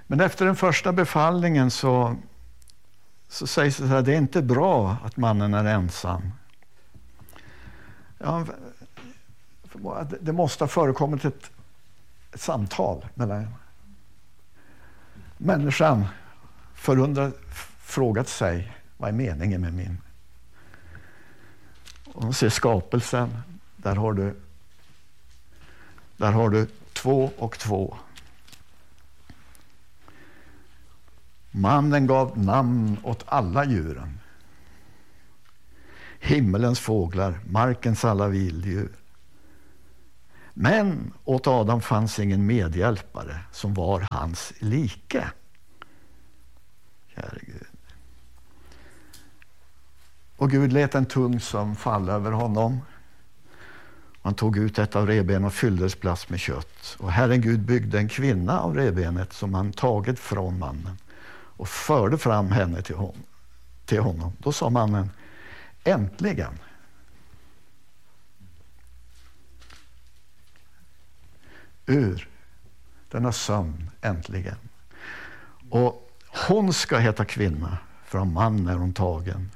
Men efter den första befallningen så sägs det så här: det är inte bra att mannen är ensam. Ja, det måste ha förekommit ett samtal mellan människan, frågat sig, vad är meningen med min? Och de ser skapelsen, där har du 2 och 2. Mannen gav namn åt alla djuren. Himmelens fåglar, markens alla vilddjur. Men åt Adam fanns ingen medhjälpare som var hans like. Käre Gud. Och Gud lät en tung sömn falla över honom. Han tog ut ett av revbenen och fylldes plats med kött. Och Herren Gud byggde en kvinna av revbenet som han tagit från mannen och förde fram henne till honom. Då sa mannen: äntligen. Ur denna sömn, äntligen. Och hon ska heta kvinna, för av man är hon tagen.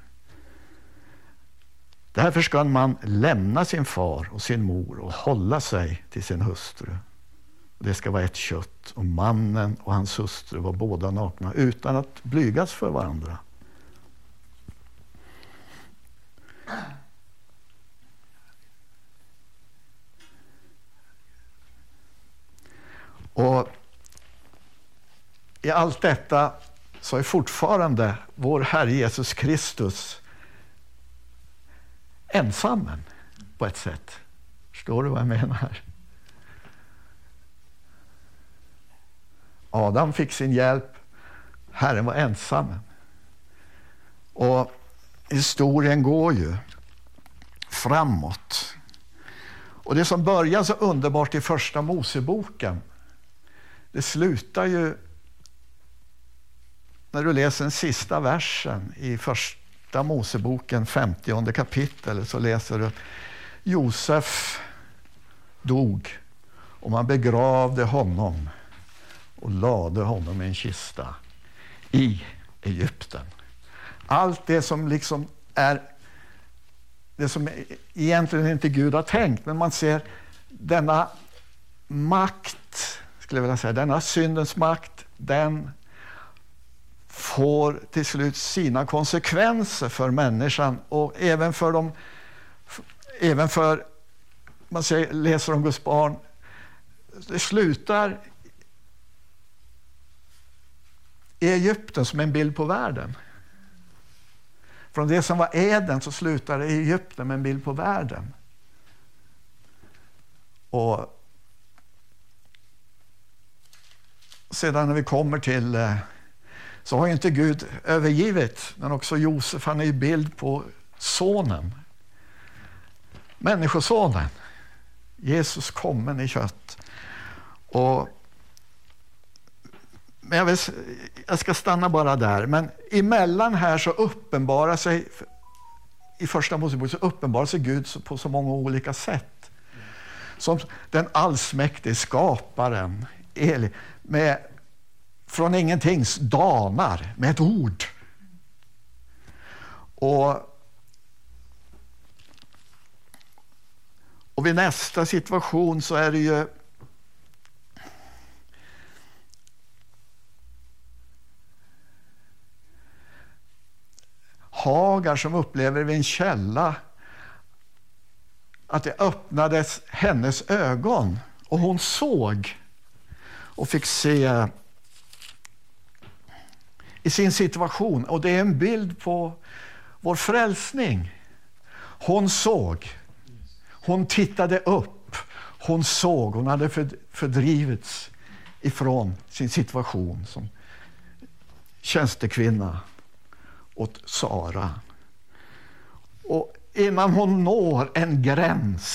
Därför ska en man lämna sin far och sin mor och hålla sig till sin hustru. Det ska vara ett kött, och mannen och hans hustru var båda nakna utan att blygas för varandra. Och i allt detta så är fortfarande vår Herre Jesus Kristus ensammen på ett sätt. Förstår du vad jag menar? Adam fick sin hjälp. Herren var ensam. Och historien går ju framåt. Och det som börjar så underbart i första Moseboken, det slutar ju när du läser den sista versen i första Moseboken 50:e kapitel, så läser du: Josef dog och man begravde honom och lade honom i en kista i Egypten. Allt det som liksom är det som egentligen inte Gud har tänkt, men man ser denna makt, skulle jag vilja säga, denna syndens makt, den får till slut sina konsekvenser för människan och även för man läser om Guds barn. Det slutar i Egypten som en bild på världen. Från det som var Eden så slutar det i Egypten med en bild på världen. Och sedan när vi kommer till så har ju inte Gud övergivit, men också Josef, han är ju bild på sonen. Människosonen. Jesus kommen i kött. Men jag ska stanna bara där. Men emellan här så uppenbarar sig, i första Mosebok så uppenbarar sig Gud på så många olika sätt. Som den allsmäktige skaparen, från ingenting danar med ett ord. Och vid nästa situation så är det ju Hagar som upplever vid en källa att det öppnades hennes ögon och hon såg och fick se i sin situation, och det är en bild på vår frälsning. Hon såg, hon tittade upp, hon såg, hon hade fördrivits ifrån sin situation som tjänstekvinna åt Sara. Och innan hon når en gräns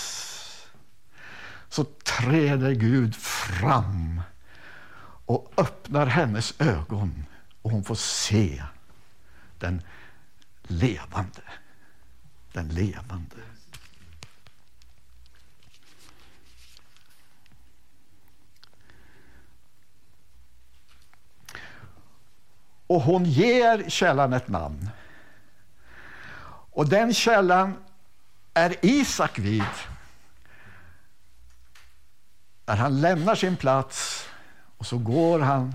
så träder Gud fram och öppnar hennes ögon och hon får se den levande. Den levande. Och hon ger källan ett namn. Och den källan är Isak vid. När han lämnar sin plats och så går han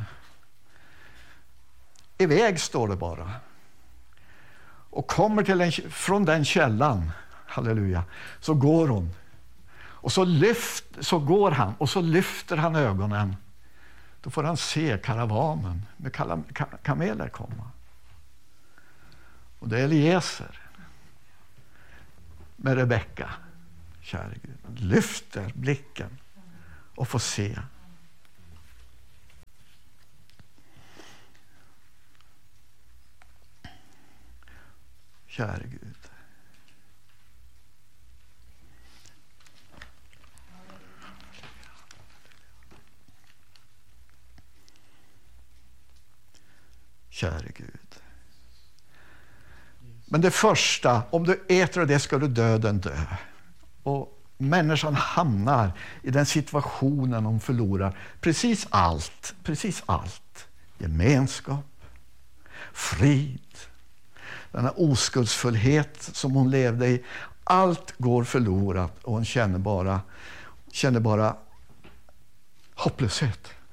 iväg, står det bara. Och kommer till från den källan, halleluja, så går hon. Och så går han och så lyfter han ögonen. Då får han se karavanen med kameler komma. Och det är Eliezer med Rebecka, kära Gud. Lyfter blicken och får se. Kära Gud. Kära Gud. Men det första, om du äter av det ska du döden dö. Och människan hamnar i den situationen hon förlorar precis allt. Gemenskap, frid, denna oskuldsfullhet som hon levde i. Allt går förlorat och hon känner bara hopplöshet.